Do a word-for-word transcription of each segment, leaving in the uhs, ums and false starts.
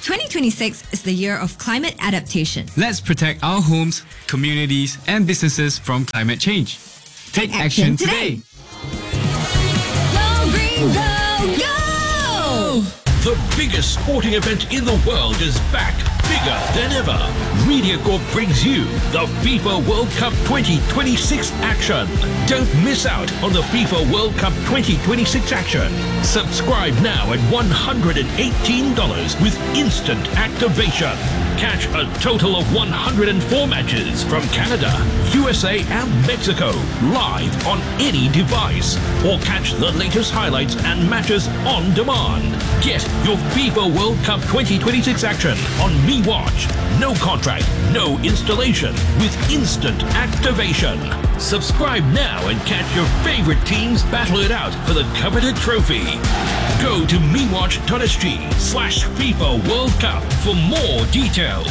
twenty twenty-six is the year of climate adaptation. Let's protect our homes, communities, and businesses from climate change. Take, Take action, action today. today. Go Green Go Go! The biggest sporting event in the world is back, bigger than ever. MediaCorp brings you the FIFA World Cup twenty twenty-six action. Don't miss out on the FIFA World Cup twenty twenty-six action. Subscribe now at one hundred eighteen dollars with instant activation. Catch a total of one hundred four matches from Canada, U S A and Mexico live on any device. Or catch the latest highlights and matches on demand. Get your FIFA World Cup twenty twenty-six action on MeWatch. No contract, no installation, with instant activation. Subscribe now and catch your favorite teams battle it out for the coveted trophy. Go to mewatch.sg slash FIFA World Cup for more details.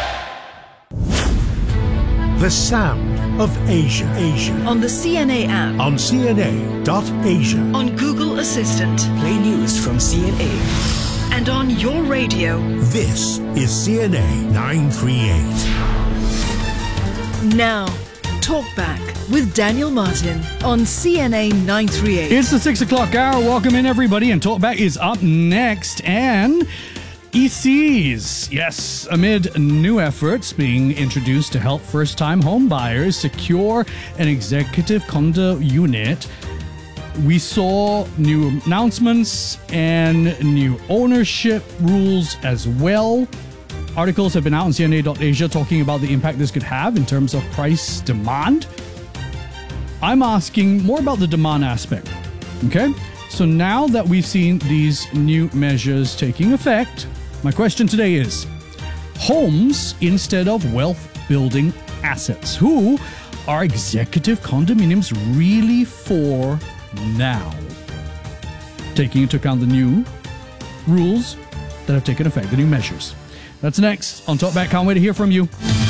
The sound of Asia. Asia. On the C N A app. On C N A dot Asia. On Google Assistant. Play news from C N A. And on your radio. This is C N A nine thirty-eight. Now, Talk Back with Daniel Martin on C N A nine thirty-eight. It's the six o'clock hour. Welcome in, everybody. And Talk Back is up next. And E Cs, yes, amid new efforts being introduced to help first-time home buyers secure an executive condo unit, we saw new announcements and new ownership rules as well. Articles have been out on C N A dot Asia talking about the impact this could have in terms of price demand. I'm asking more about the demand aspect. Okay? So now that we've seen these new measures taking effect, my question today is, homes instead of wealth-building assets, who are executive condominiums really for now? Taking into account the new rules that have taken effect, the new measures. That's next on Talk Back. Can't wait to hear from you.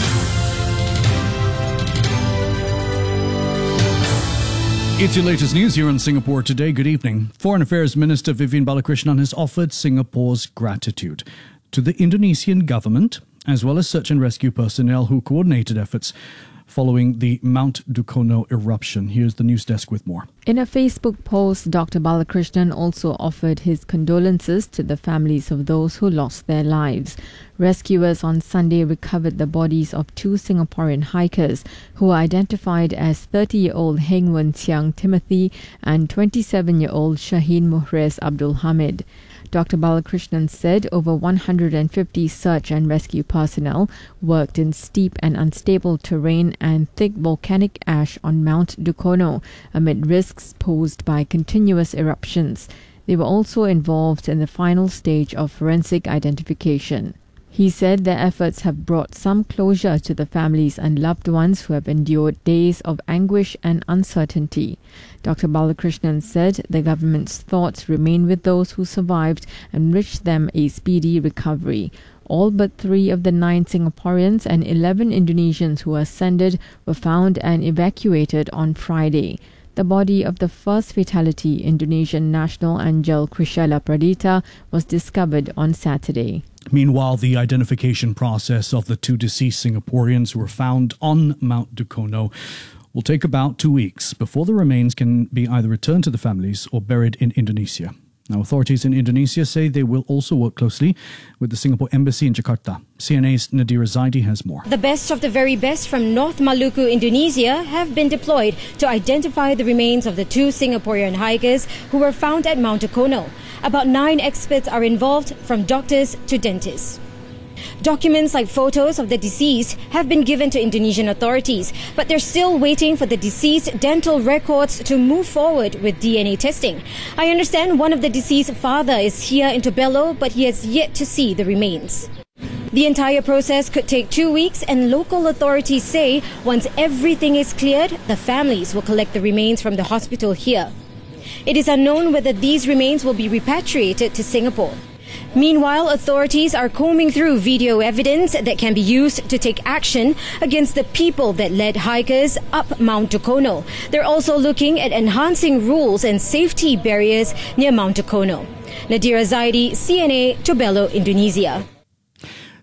It's your latest news here in Singapore Today. Good evening. Foreign Affairs Minister Vivian Balakrishnan has offered Singapore's gratitude to the Indonesian government, as well as search and rescue personnel who coordinated efforts following the Mount Dukono eruption. Here's the news desk with more. In a Facebook post, Doctor Balakrishnan also offered his condolences to the families of those who lost their lives. Rescuers on Sunday recovered the bodies of two Singaporean hikers who were identified as thirty-year-old Heng Wen Xiang Timothy and twenty-seven-year-old Shaheen Muhres Abdul Hamid. Doctor Balakrishnan said over one hundred fifty search and rescue personnel worked in steep and unstable terrain and thick volcanic ash on Mount Dukono amid risks posed by continuous eruptions. They were also involved in the final stage of forensic identification. He said their efforts have brought some closure to the families and loved ones who have endured days of anguish and uncertainty. Doctor Balakrishnan said the government's thoughts remain with those who survived and wished them a speedy recovery. All but three of the nine Singaporeans and eleven Indonesians who ascended were found and evacuated on Friday. The body of the first fatality, Indonesian national Anjel Krishela Pradita, was discovered on Saturday. Meanwhile, the identification process of the two deceased Singaporeans who were found on Mount Dukono will take about two weeks before the remains can be either returned to the families or buried in Indonesia. Now, authorities in Indonesia say they will also work closely with the Singapore Embassy in Jakarta. C N A's Nadira Zaidi has more. The best of the very best from North Maluku, Indonesia have been deployed to identify the remains of the two Singaporean hikers who were found at Mount Dukono. About nine experts are involved, from doctors to dentists. Documents like photos of the deceased have been given to Indonesian authorities, but they're still waiting for the deceased dental records to move forward with D N A testing. I understand one of the deceased father is here in Tobelo, but he has yet to see the remains. The entire process could take two weeks, and local authorities say once everything is cleared, the families will collect the remains from the hospital here. It is unknown whether these remains will be repatriated to Singapore. Meanwhile, authorities are combing through video evidence that can be used to take action against the people that led hikers up Mount Dukono. They're also looking at enhancing rules and safety barriers near Mount Dukono. Nadira Zaidi, C N A, Tobelo, Indonesia.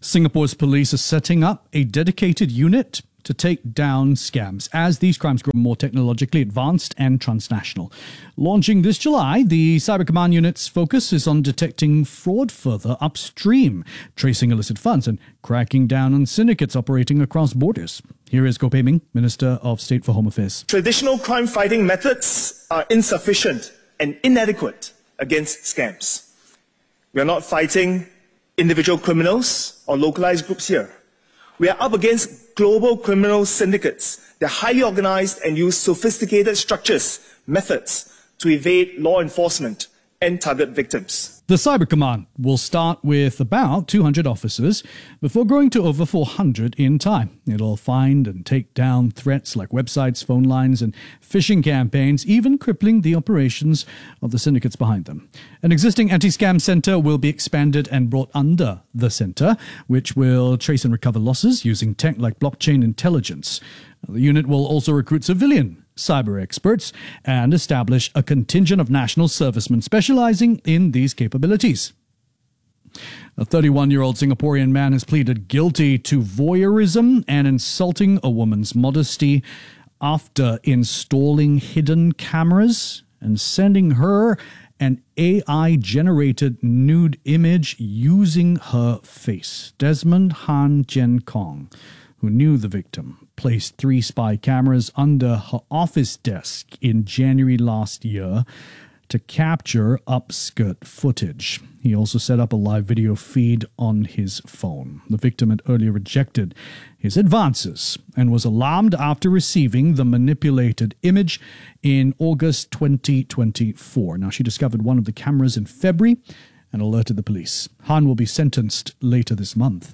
Singapore's police are setting up a dedicated unit to take down scams as these crimes grow more technologically advanced and transnational. Launching this July, the Cyber Command Unit's focus is on detecting fraud further upstream, tracing illicit funds and cracking down on syndicates operating across borders. Here is Goh Pei Ming, Minister of State for Home Affairs. Traditional crime fighting methods are insufficient and inadequate against scams. We are not fighting individual criminals or localized groups here. We are up against global criminal syndicates. They're highly organized and use sophisticated structures, methods to evade law enforcement and target victims. The Cyber Command will start with about two hundred officers before growing to over four hundred in time. It'll find and take down threats like websites, phone lines, and phishing campaigns, even crippling the operations of the syndicates behind them. An existing anti-scam center will be expanded and brought under the center, which will trace and recover losses using tech like blockchain intelligence. The unit will also recruit civilian cyber experts and establish a contingent of national servicemen specializing in these capabilities. A thirty-one-year-old Singaporean man has pleaded guilty to voyeurism and insulting a woman's modesty after installing hidden cameras and sending her an A I-generated nude image using her face. Desmond Han Jen Kong, who knew the victim, placed three spy cameras under her office desk in January last year to capture upskirt footage. He also set up a live video feed on his phone. The victim had earlier rejected his advances and was alarmed after receiving the manipulated image in August twenty twenty-four. Now, she discovered one of the cameras in February and alerted the police. Han will be sentenced later this month.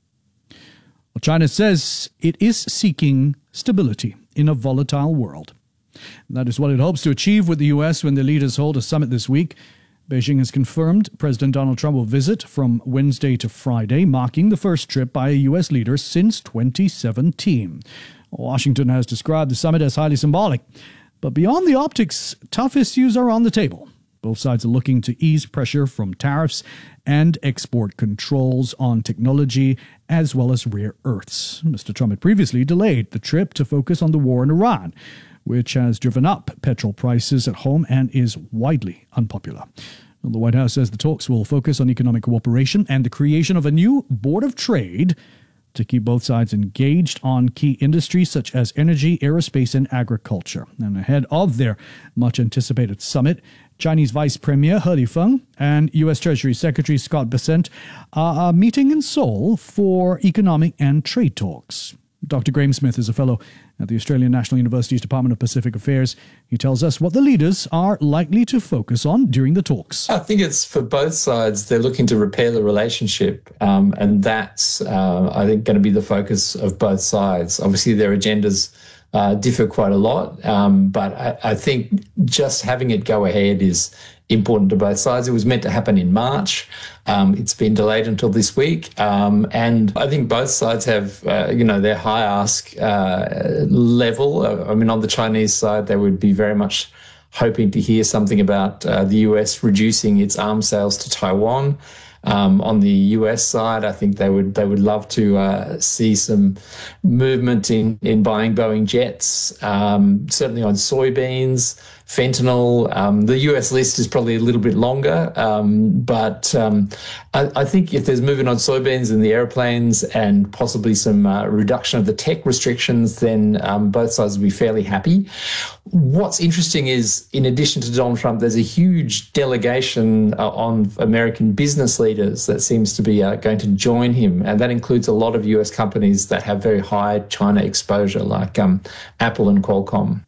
Well, China says it is seeking stability in a volatile world. That is what it hopes to achieve with the U S when the leaders hold a summit this week. Beijing has confirmed President Donald Trump will visit from Wednesday to Friday, marking the first trip by a U S leader since twenty seventeen. Washington has described the summit as highly symbolic. But beyond the optics, tough issues are on the table. Both sides are looking to ease pressure from tariffs and export controls on technology as well as rare earths. Mister Trump had previously delayed the trip to focus on the war in Iran, which has driven up petrol prices at home and is widely unpopular. The White House says the talks will focus on economic cooperation and the creation of a new Board of Trade to keep both sides engaged on key industries such as energy, aerospace, and agriculture. And ahead of their much-anticipated summit, Chinese Vice Premier He Lifeng and U S Treasury Secretary Scott Bessent are meeting in Seoul for economic and trade talks. Doctor Graham Smith is a fellow at the Australian National University's Department of Pacific Affairs. He tells us what the leaders are likely to focus on during the talks. I think it's for both sides. They're looking to repair the relationship, um, and that's, uh, I think, going to be the focus of both sides. Obviously, their agendas uh, differ quite a lot, um, but I, I think just having it go ahead is important to both sides. It was meant to happen in March. Um, it's been delayed until this week. Um, and I think both sides have, uh, you know, their high ask uh, level. Uh, I mean, on the Chinese side, they would be very much hoping to hear something about uh, the U S reducing its arms sales to Taiwan. Um, on the U S side, I think they would they would love to uh, see some movement in, in buying Boeing jets, um, certainly on soybeans, fentanyl. Um, the U S list is probably a little bit longer, um, but um, I, I think if there's movement on soybeans and the airplanes and possibly some uh, reduction of the tech restrictions, then um, both sides will be fairly happy. What's interesting is, in addition to Donald Trump, there's a huge delegation uh, on American business leaders that seems to be uh, going to join him, and that includes a lot of U S companies that have very high China exposure, like um, Apple and Qualcomm.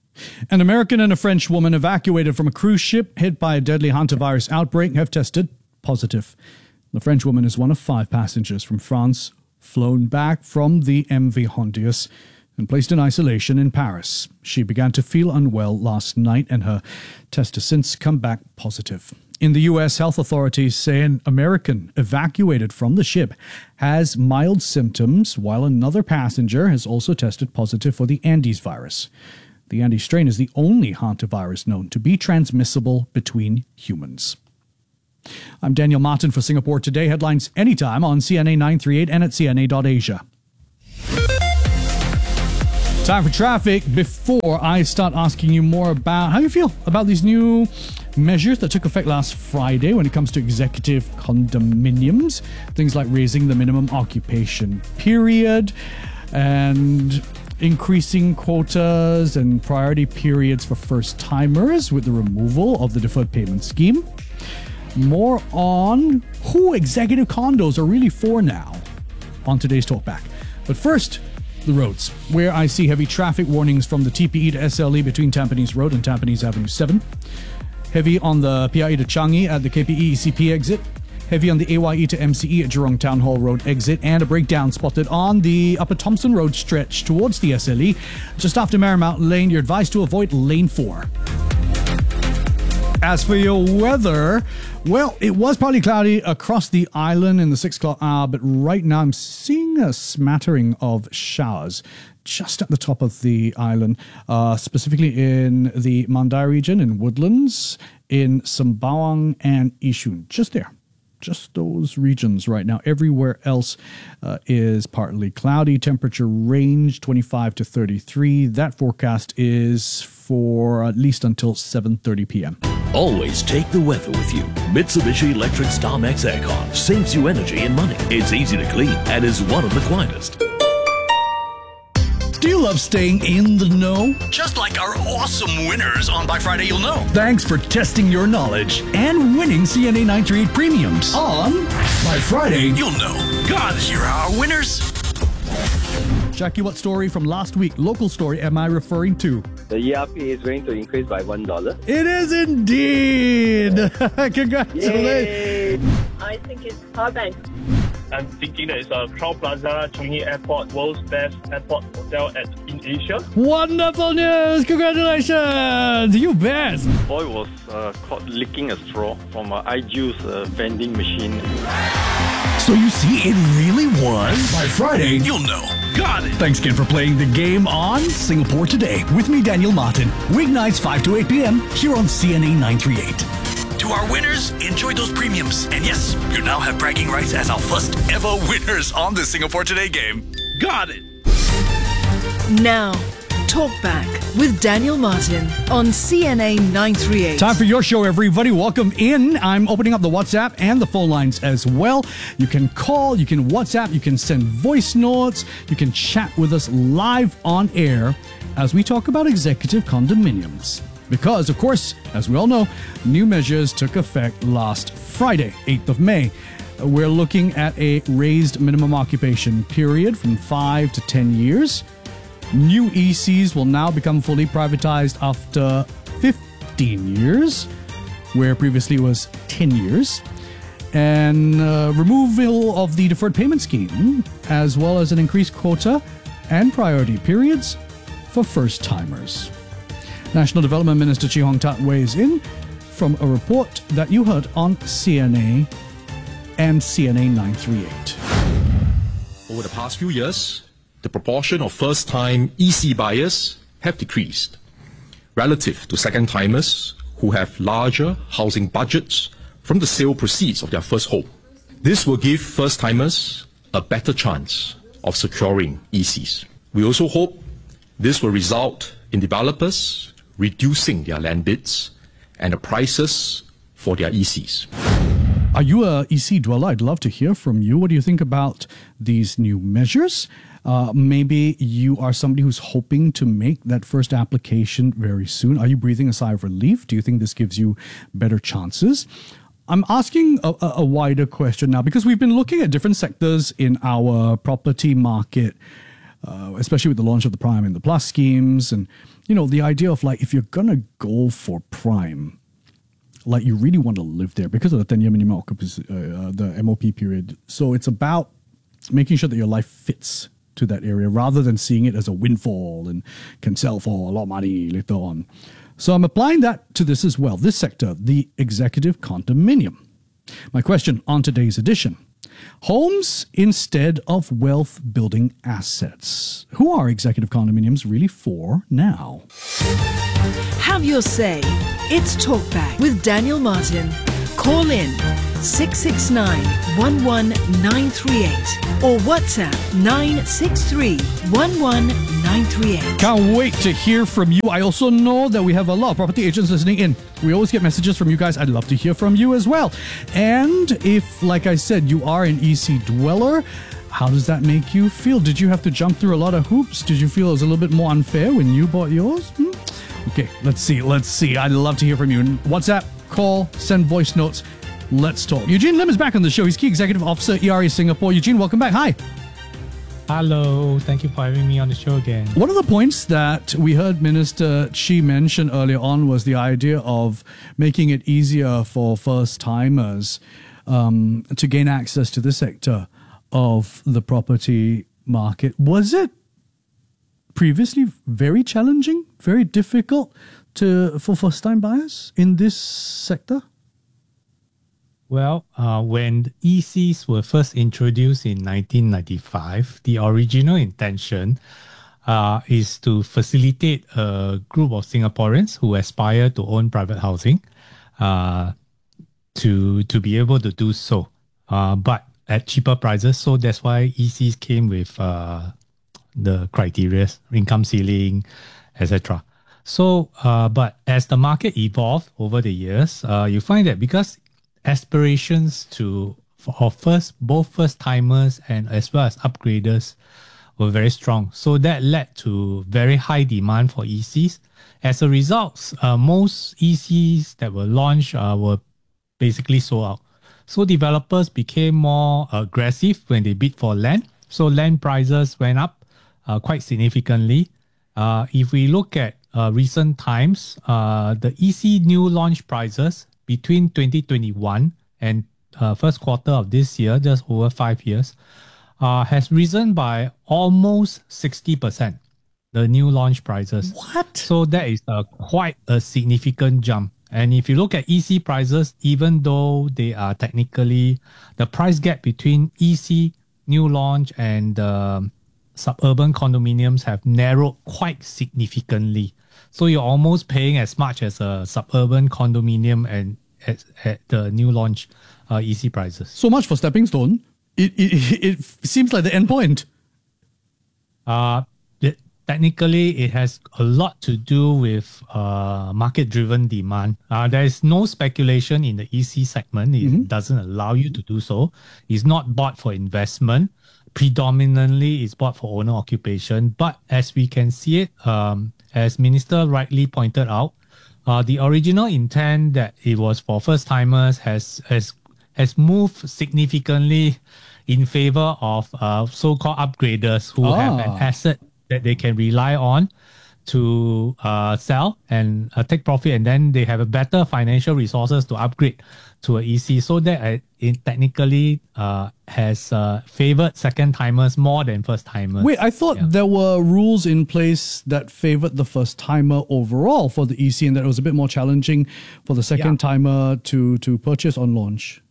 An American and a French woman evacuated from a cruise ship hit by a deadly hantavirus outbreak have tested positive. The French woman is one of five passengers from France flown back from the M V Hondius and placed in isolation in Paris. She began to feel unwell last night and her test has since come back positive. In the U S, health authorities say an American evacuated from the ship has mild symptoms, while another passenger has also tested positive for the Andes virus. The Andes strain is the only hantavirus known to be transmissible between humans. I'm Daniel Martin for Singapore Today. Headlines anytime on C N A nine three eight and at C N A dot asia. Time for traffic. Before I start asking you more about how you feel about these new measures that took effect last Friday when it comes to executive condominiums, things like raising the minimum occupation period and increasing quotas and priority periods for first-timers with the removal of the deferred payment scheme. More on who executive condos are really for now on today's Talkback. But first, the roads, where I see heavy traffic warnings from the T P E to S L E between Tampines Road and Tampines Avenue seven. Heavy on the P I E to Changi at the K P E E C P exit. Heavy on the A Y E to M C E at Jurong Town Hall Road exit. And a breakdown spotted on the Upper Thompson Road stretch towards the S L E. Just after Marymount Lane, you're advised to avoid lane four. As for your weather, well, it was partly cloudy across the island in the six o'clock hour, but right now I'm seeing a smattering of showers just at the top of the island, uh, specifically in the Mandai region, in Woodlands, in Sembawang and Yishun, just there. Just those regions right now. Everywhere else uh, is partly cloudy. Temperature range twenty-five to thirty-three. That forecast is for at least until seven thirty p.m. Always take the weather with you. Mitsubishi Electric StarMax Aircon saves you energy and money. It's easy to clean and is one of the quietest. Do you love staying in the know? Just like our awesome winners on By Friday You'll Know. Thanks for testing your knowledge and winning C N A nine three eight premiums on By Friday You'll Know. God, here are our winners. Jackie, what story from last week, local story, am I referring to? The E R P is going to increase by one dollar. It is indeed. Congratulations. Yay. I think it's Power Bank. I'm thinking that it's a Crowd Plaza, Changi Airport, world's best airport hotel at, in Asia. Wonderful news! Congratulations! You best! Boy was uh, caught licking a straw from an iJuice uh, vending machine. So you see, it really was. By Friday, you'll know. Got it! Thanks again for playing the game on Singapore Today with me, Daniel Martin. Weeknights five to eight p.m. here on C N A nine three eight. To our winners, enjoy those premiums. And yes, you now have bragging rights as our first ever winners on the Singapore Today game. Got it! Now, Talkback with Daniel Martin on C N A nine three eight. Time for your show, everybody. Welcome in. I'm opening up the WhatsApp and the phone lines as well. You can call, you can WhatsApp, you can send voice notes, you can chat with us live on air as we talk about executive condominiums. Because, of course, as we all know, new measures took effect last Friday, eighth of May. We're looking at a raised minimum occupation period from five to ten years. New E Cs will now become fully privatized after fifteen years, where previously it was ten years. And uh, removal of the deferred payment scheme, as well as an increased quota and priority periods for first-timers. National Development Minister Chee Hong Tat weighs in from a report that you heard on C N A and C N A nine three eight. Over the past few years, the proportion of first-time E C buyers have decreased relative to second-timers who have larger housing budgets from the sale proceeds of their first home. This will give first-timers a better chance of securing E Cs. We also hope this will result in developers reducing their land bids and the prices for their E Cs. Are you a E C dweller? I'd love to hear from you. What do you think about these new measures? Uh, maybe you are somebody who's hoping to make that first application very soon. Are you breathing a sigh of relief? Do you think this gives you better chances? I'm asking a, a wider question now because we've been looking at different sectors in our property market, uh, especially with the launch of the Prime and the Plus schemes. And, you know, the idea of like, if you're going to go for Prime, like you really want to live there because of the ten-year minimum occupancy, uh, the M O P period. So it's about making sure that your life fits to that area rather than seeing it as a windfall and can sell for a lot of money later on. So I'm applying that to this as well, this sector, the executive condominium. My question on today's edition: homes instead of wealth building assets. Who are executive condominiums really for now? Have your say. It's Talkback with Daniel Martin. Call in six six nine, one one nine three eight or WhatsApp nine six three, one one nine three eight. Can't wait to hear from you. I also know that we have a lot of property agents listening in. We always get messages from you guys. I'd love to hear from you as well. And if, like I said, you are an E C dweller, how does that make you feel? Did you have to jump through a lot of hoops? Did you feel it was a little bit more unfair when you bought yours? Hmm? Okay, let's see. Let's see. I'd love to hear from you. WhatsApp, call, send voice notes. Let's talk. Eugene Lim is back on the show. He's Key Executive Officer, E R A Singapore. Eugene, welcome back. Hi. Hello. Thank you for having me on the show again. One of the points that we heard Minister Chi mention earlier on was the idea of making it easier for first-timers um, to gain access to the sector of the property market. Was it previously very challenging, very difficult to for first-time buyers in this sector? Well, uh, when E Cs were first introduced in nineteen ninety-five, the original intention uh, is to facilitate a group of Singaporeans who aspire to own private housing uh, to, to be able to do so, uh, but at cheaper prices. So that's why E Cs came with uh, the criteria, income ceiling, et cetera. So, uh, but as the market evolved over the years, uh, you find that because aspirations to for first both first timers and as well as upgraders were very strong, so that led to very high demand for E Cs. As a result, uh, most E Cs that were launched uh, were basically sold out. So developers became more aggressive when they bid for land. So land prices went up uh, quite significantly. Uh, if we look at uh, recent times, uh, the E C new launch prices between twenty twenty-one and uh, first quarter of this year, just over five years, uh, has risen by almost sixty percent, the new launch prices. What? So that is uh, quite a significant jump. And if you look at E C prices, even though they are technically, the price gap between E C new launch and uh, suburban condominiums have narrowed quite significantly. So you're almost paying as much as a suburban condominium and at, at the new launch uh, E C prices. So much for stepping stone. It it, it seems like the end point. Uh, it, technically, it has a lot to do with uh, market-driven demand. Uh, there is no speculation in the E C segment. It mm-hmm. doesn't allow you to do so. It's not bought for investment. Predominantly, it's bought for owner occupation. But as we can see it, um, as Minister rightly pointed out, uh, the original intent that it was for first-timers has, has, has moved significantly in favor of uh, so-called upgraders who Ah. have an asset that they can rely on to uh, sell and uh, take profit, and then they have a better financial resources to upgrade to a E C. So that uh, it technically uh, has uh, favored second-timers more than first-timers. Wait, I thought there were rules in place that favored the first timer overall for the E C, and that it was a bit more challenging for the second timer to to purchase on launch.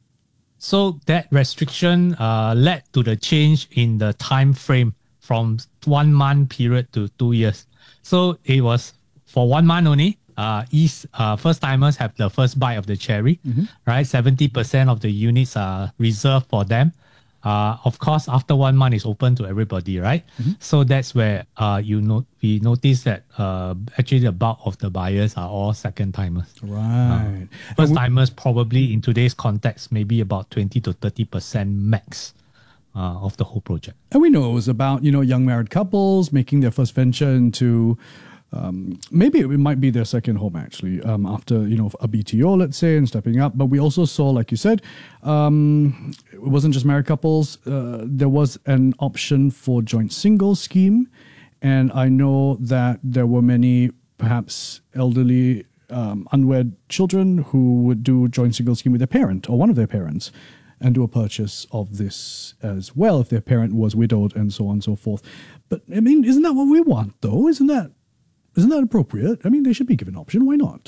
So that restriction uh, led to the change in the time frame from one month period to two years. So it was for one month only. Uh, East uh, first timers have the first bite of the cherry, Mhm. right? seventy percent of the units are reserved for them. Uh, of course, after one month, it's open to everybody, right? Mhm. So that's where uh, you know we notice that uh, actually the bulk of the buyers are all second timers. Right. First timers probably in today's context maybe about twenty to thirty percent max uh, of the whole project. And we know it was about, you know, young married couples making their first venture into, um, maybe it might be their second home actually, um, after, you know, a B T O, let's say, and stepping up. But we also saw, like you said, um, it wasn't just married couples. Uh, there was an option for joint single scheme. And I know that there were many, perhaps elderly, um, unwed children who would do joint single scheme with their parent or one of their parents, and do a purchase of this as well if their parent was widowed and so on and so forth. But I mean, isn't that what we want though? Isn't that isn't that appropriate? I mean, they should be given an option. Why not?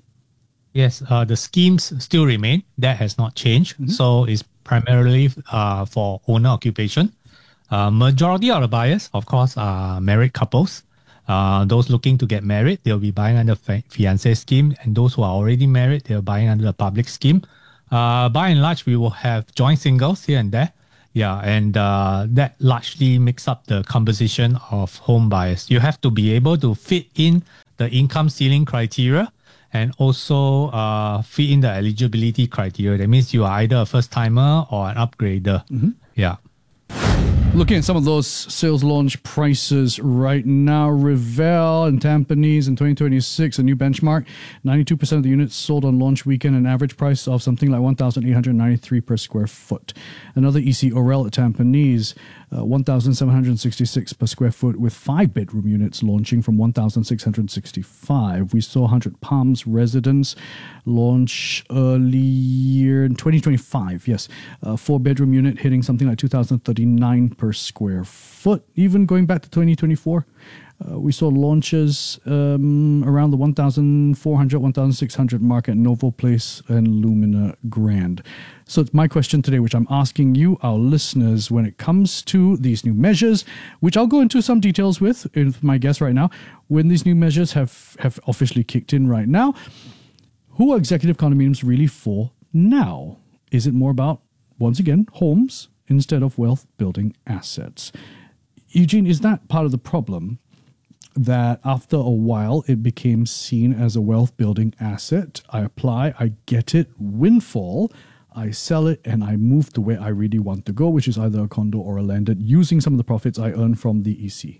Yes, uh, the schemes still remain. That has not changed. Mm-hmm. So it's primarily uh, for owner occupation. Uh, majority of the buyers, of course, are married couples. Uh, those looking to get married, they'll be buying under the fiancé scheme. And those who are already married, they're buying under the public scheme. Uh, by and large, we will have joint singles here and there. Yeah, and uh, that largely makes up the composition of home buyers. You have to be able to fit in the income ceiling criteria and also uh, fit in the eligibility criteria. That means you are either a first-timer or an upgrader. Mm-hmm. Yeah. Looking at some of those sales launch prices right now, Revell and Tampines in twenty twenty-six, a new benchmark, ninety-two percent of the units sold on launch weekend, an average price of something like one thousand eight hundred ninety-three per square foot. Another E C Orel at Tampines, uh, one thousand seven hundred sixty-six per square foot, with five bedroom units launching from one thousand six hundred sixty-five. We saw one hundred Palms Residence launch earlier in twenty twenty-five, yes. A four bedroom unit hitting something like two thousand thirty-nine per square foot. Even going back to twenty twenty-four, uh, we saw launches um, around the one thousand four hundred, one thousand six hundred mark at Novo Place and Lumina Grand. So it's my question today, which I'm asking you, our listeners, when it comes to these new measures, which I'll go into some details with, with my guest right now, when these new measures have, have officially kicked in right now, who are executive condominiums really for now? Is it more about, once again, homes instead of wealth building assets? Eugene, is that part of the problem, that after a while it became seen as a wealth building asset? I apply, I get it, windfall, I sell it, and I move to where I really want to go, which is either a condo or a landed, using some of the profits I earn from the E C.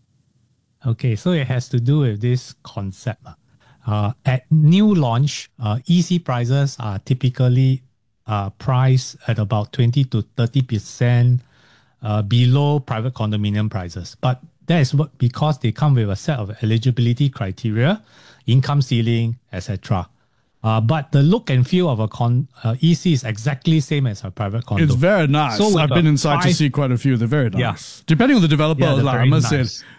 Okay, so it has to do with this concept. Uh, at new launch, uh, E C prices are typically uh, priced at about twenty to thirty percent uh, below private condominium prices. But that is what, because they come with a set of eligibility criteria, income ceiling, et cetera. Uh, but the look and feel of a con, uh, E C is exactly same as a private condo. It's very nice. So I've been inside five, to see quite a few. They're very nice. Yeah. Depending on the developer, Yeah, like I must nice. say.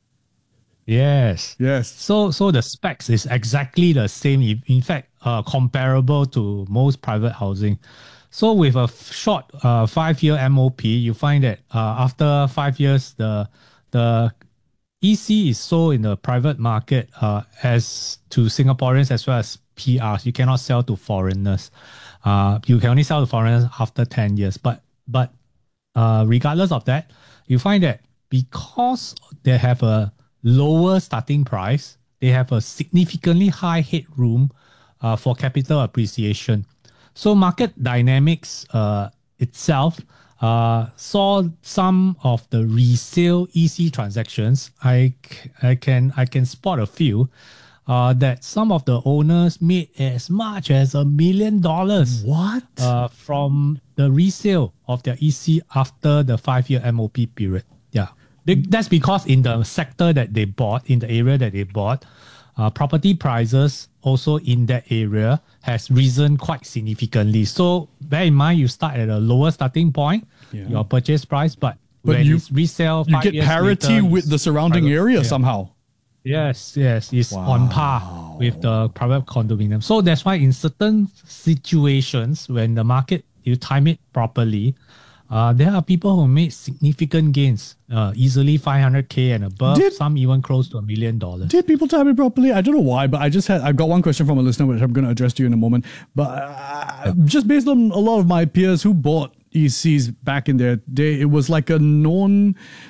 Yes. Yes. So so the specs is exactly the same. In in fact, uh, comparable to most private housing. So with a f- short uh, five-year M O P, you find that uh, after five years, the the E C is sold in the private market uh, as to Singaporeans as well as P Rs. You cannot sell to foreigners. Uh, you can only sell to foreigners after ten years. But but uh, regardless of that, you find that because they have a lower starting price, they have a significantly high headroom uh, for capital appreciation. So market dynamics uh, itself uh, saw some of the resale E C transactions. I, c- I can I can spot a few uh, that some of the owners made as much as a million dollars. What? Uh, from the resale of their E C after the five-year M O P period. Yeah. Be- That's because in the sector that they bought, in the area that they bought, uh, property prices also in that area has risen quite significantly. So bear in mind, you start at a lower starting point, Yeah. your purchase price, but, But when you- it's resale, You five get years parity later, with the surrounding private- area yeah. somehow. Yes, yes, it's on par with the private condominium. So that's why in certain situations, when the market, you time it properly, uh, there are people who made significant gains, uh, easily five hundred K and above, Did- some even close to a million dollars. Did people time it properly? I don't know why, but I just had, I've got one question from a listener, which I'm going to address to you in a moment. But uh, just based on a lot of my peers who bought E Cs back in their day, it was like a known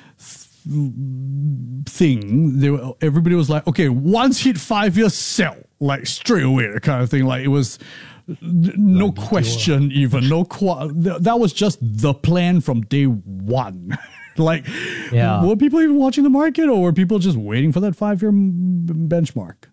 th- thing. They were, everybody was like, okay, once hit five years, sell, like straight away, kind of thing. Like it was n- no question even, no qu- th- that was just the plan from day one. Like, Yeah. were people even watching the market, or were people just waiting for that five-year m- benchmark?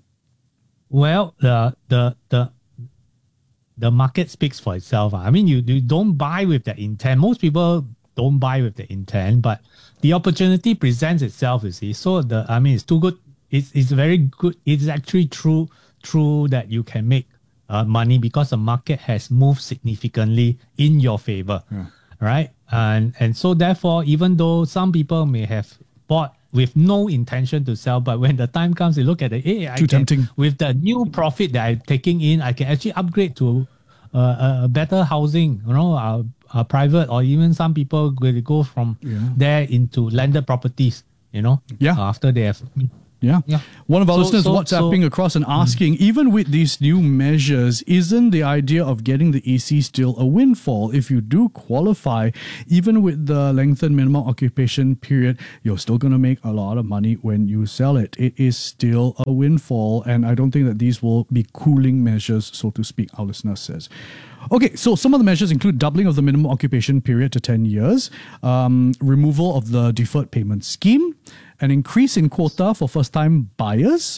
Well, the the the the market speaks for itself. I mean, you, you don't buy with the intent. Most people don't buy with the intent, but the opportunity presents itself, you see. So the I mean, it's too good. It's it's very good. It's actually true true that you can make uh, money because the market has moved significantly in your favor, right? And and so therefore, even though some people may have bought with no intention to sell, but when the time comes, they look at it, hey, I Too can, tempting. with the new profit that I'm taking in, I can actually upgrade to uh, a, a better housing, you know, uh, uh, private, or even some people will go from Yeah. there into landed properties. you know, yeah. after they have. Yeah. Yeah. One of our So- listeners so- WhatsApping so- across and asking, even with these new measures, isn't the idea of getting the E C still a windfall? If you do qualify, even with the lengthened minimum occupation period, you're still going to make a lot of money when you sell it. It is still a windfall, and I don't think that these will be cooling measures, so to speak, our listener says. Okay, so some of the measures include doubling of the minimum occupation period to ten years, um, removal of the deferred payment scheme, an increase in quota for first-time buyers.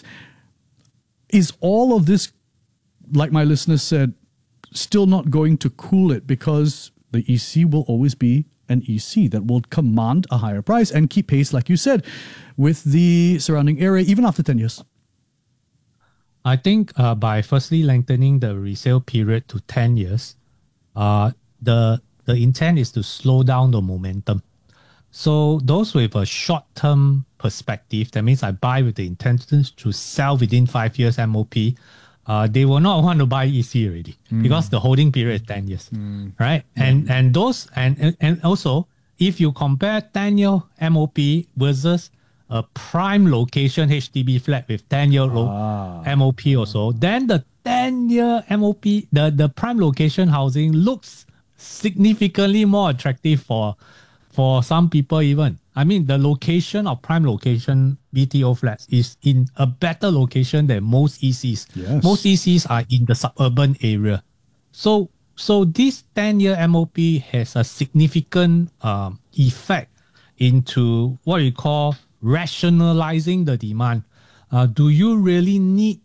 Is all of this, like my listener said, still not going to cool it because the E C will always be an E C that will command a higher price and keep pace, like you said, with the surrounding area, even after ten years? I think uh, by firstly lengthening the resale period to ten years, uh, the the intent is to slow down the momentum. So those with a short-term perspective, that means I buy with the intention to sell within five years M O P, uh, they will not want to buy E C already Mm. because the holding period is ten years, right? And and those and and- and also if you compare ten-year M O P versus a prime location H D B flat with ten-year low M O P also, then the ten-year M O P, the, the prime location housing looks significantly more attractive for for some people even. I mean, the location of prime location B T O flats is in a better location than most E Cs. Yes. Most E Cs are in the suburban area. So so this ten-year M O P has a significant um, effect into what we call rationalizing the demand. Uh, do you really need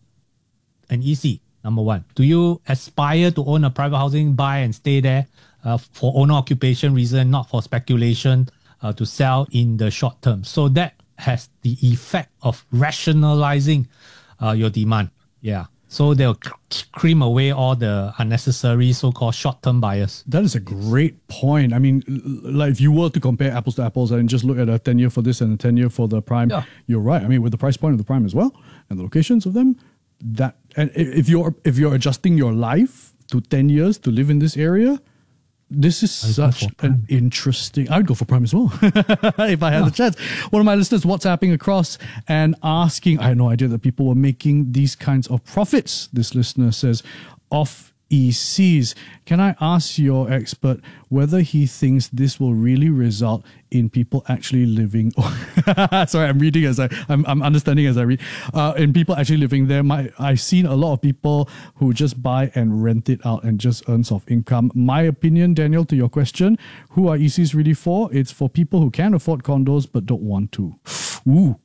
an E C? Number one. Do you aspire to own a private housing, buy and stay there uh, for owner occupation reason, not for speculation uh, to sell in the short term? So that has the effect of rationalizing uh, your demand. Yeah. So they'll c- cream away all the unnecessary so-called short-term buyers. That is a great point. I mean, l- like if you were to compare apples to apples and just look at a ten-year for this and a ten-year for the prime, Yeah. you're right. I mean, with the price point of the prime as well and the locations of them, that and i- if you're if you're adjusting your life to ten years to live in this area, this is such an interesting. I'd go for prime as well if I had the chance. One of my listeners WhatsApping across and asking, I had no idea that people were making these kinds of profits. This listener says, off E Cs. Can I ask your expert whether he thinks this will really result in people actually living? Sorry, I'm reading as I I'm, I'm understanding as I read. Uh, in people actually living there, my I've seen a lot of people who just buy and rent it out and just earns off income. My opinion, Daniel, to your question, who are E Cs really for? It's for people who can afford condos but don't want to. Ooh.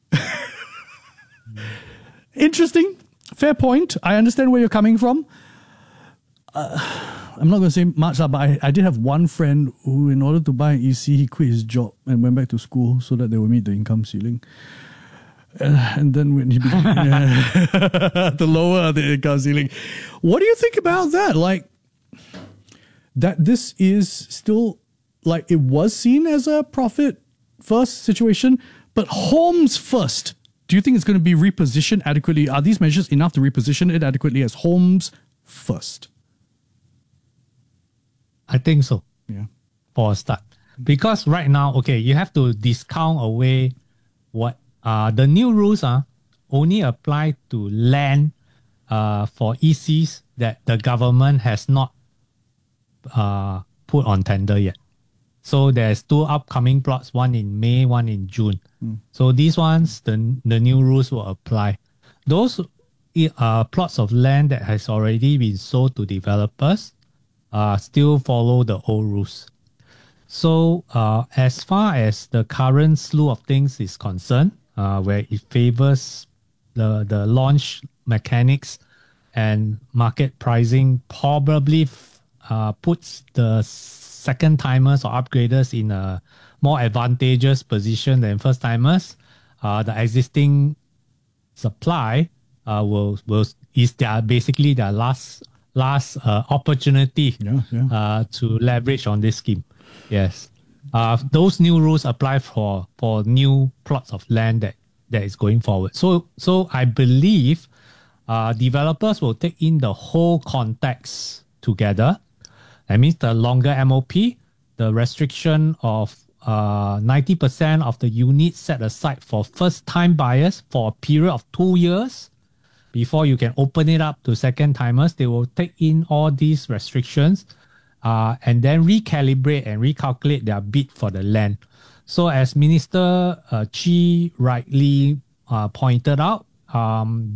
Interesting. Fair point. I understand where you're coming from. Uh, I'm not going to say much, but I, I did have one friend who, in order to buy an E C, he quit his job and went back to school so that they would meet the income ceiling. Uh, and then when he began yeah, to lower the income ceiling. What do you think about that? Like, that this is still, like, it was seen as a profit first situation, but homes first. Do you think it's going to be repositioned adequately? Are these measures enough to reposition it adequately as homes first? I think so. Yeah. For a start. Because right now, okay, you have to discount away what uh the new rules uh, only apply to land uh for E Cs that the government has not uh put on tender yet. So there's two upcoming plots, one in May, one in June. Mm. So these ones, the the new rules will apply. Those uh plots of land that has already been sold to developers uh, still follow the old rules. So uh, as far as the current slew of things is concerned, uh, where it favors the, the launch mechanics and market pricing probably uh, puts the second timers or upgraders in a more advantageous position than first timers, uh, the existing supply uh, will will is their basically their last last uh, opportunity yeah, yeah. Uh, to leverage on this scheme. Yes, uh, those new rules apply for for new plots of land that, that is going forward. So so I believe uh, developers will take in the whole context together. That means the longer M O P, the restriction of uh, ninety percent of the units set aside for first-time buyers for a period of two years before you can open it up to second-timers. They will take in all these restrictions uh, and then recalibrate and recalculate their bid for the land. So as Minister uh, Chi rightly uh, pointed out, um,